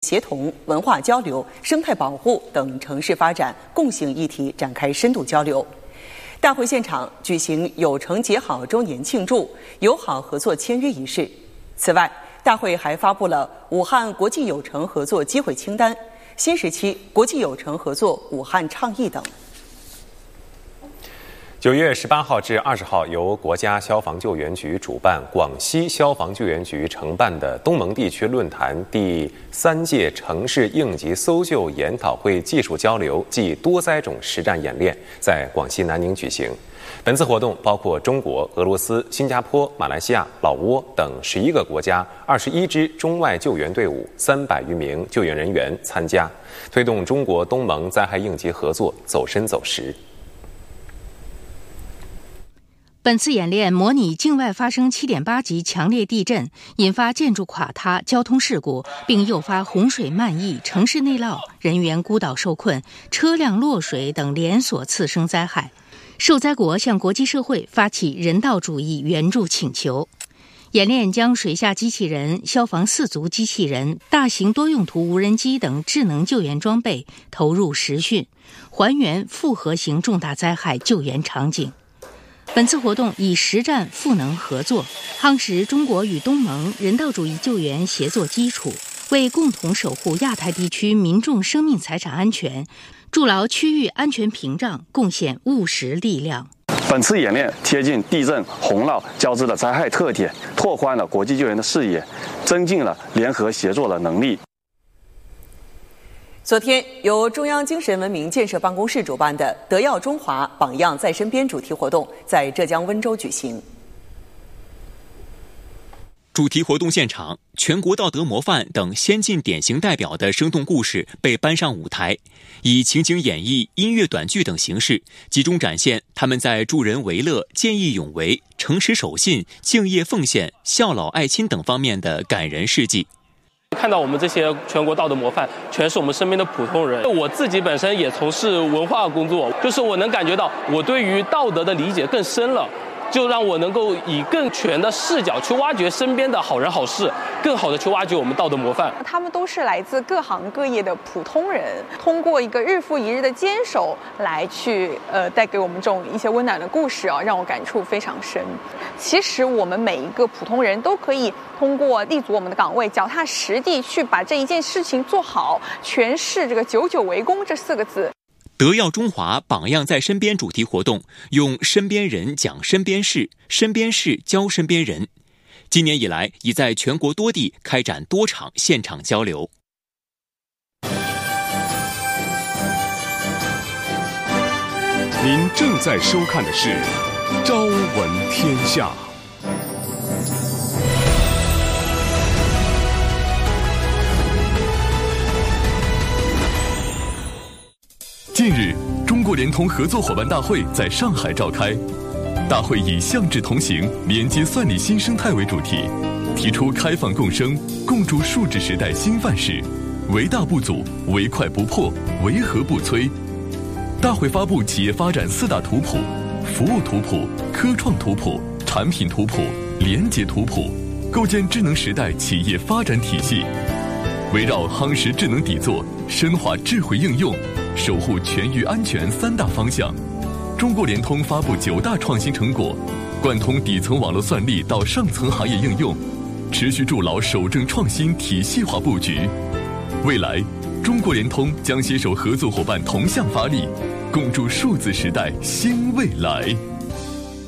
协同、文化交流、生态保护等城市发展共性议题展开深度交流。大会现场举行友城结好周年庆祝、友好合作签约仪式。此外，大会还发布了武汉国际友城合作机会清单、新时期国际友城合作武汉倡议等。 9月18号至20号，由国家消防救援局主办、广西消防救援局承办的东盟地区论坛第3届城市应急搜救研讨会技术交流暨多灾种实战演练在广西南宁举行。本次活动包括中国、俄罗斯、新加坡、马来西亚、老挝等11个国家21支中外救援队伍300余名救援人员参加，推动中国东盟灾害应急合作走深走实。 本次演练模拟境外发生7.8级强烈地震，引发建筑垮塌、交通事故，并诱发洪水漫溢、城市内涝、人员孤岛受困、车辆落水等连锁次生灾害。受灾国向国际社会发起人道主义援助请求。演练将水下机器人、消防4足机器人、大型多用途无人机等智能救援装备投入实训，还原复合型重大灾害救援场景。本次活动以实战赋能合作，夯实中国与东盟人道主义救援协作基础，为共同守护亚太地区民众生命财产安全、筑牢区域安全屏障贡献务实力量。 本次演练贴近地震、洪涝交织的灾害特点，拓宽了国际救援的视野，增进了联合协作的能力。 昨天，由中央精神文明建设办公室主办的“德耀中华，榜样在身边”主题活动在浙江温州举行。 主题活动现场，全国道德模范等先进典型代表的生动故事被搬上舞台，以情景演绎、音乐短剧等形式，集中展现他们在助人为乐、见义勇为、诚实守信、敬业奉献、孝老爱亲等方面的感人事迹。 看到我们这些全国道德模范，全是我们身边的普通人。我自己本身也从事文化工作，就是我能感觉到我对于道德的理解更深了，就让我能够以更全的视角去挖掘身边的好人好事，更好的去挖掘我们道德模范。 他们都是来自各行各业的普通人，通过一个日复一日的坚守来去带给我们这种一些温暖的故事啊，让我感触非常深。其实我们每一个普通人都可以通过立足我们的岗位，脚踏实地去把这一件事情做好，诠释这个久久为功这4个字。 德耀中华，榜样在身边主题活动，用身边人讲身边事，身边事教身边人。今年以来，已在全国多地开展多场现场交流。 您正在收看的是《朝闻天下》。近日，中国联通合作伙伴大会在上海召开。大会以向志同行，连接算力新生态为主题，提出开放共生、共筑数字时代新范式，唯大不阻，唯快不破，唯和不摧。大会发布企业发展4大图谱：服务图谱、科创图谱、产品图谱、廉洁图谱，构建智能时代企业发展体系。围绕夯实智能底座、深化智慧应用、守护全域安全3大方向，中国联通发布9大创新成果，贯通底层网络算力到上层行业应用，持续筑牢守正创新体系化布局。未来，中国联通将携手合作伙伴同向发力，共筑数字时代新未来。